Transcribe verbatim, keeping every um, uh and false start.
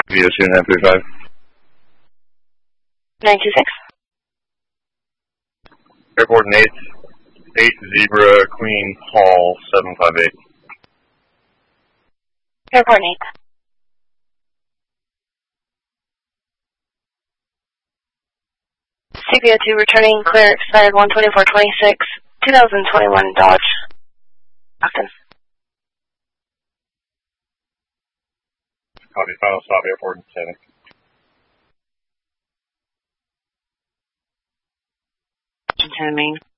V O two nine three five. nine two six. Air coordinates eight Zebra Queen Hall seven five eight. Air coordinates. C P O two returning clear expired one twenty-four twenty-six, two thousand twenty-one Dodge. Austin. Copy, final stop airport in seven. Washington, Maine.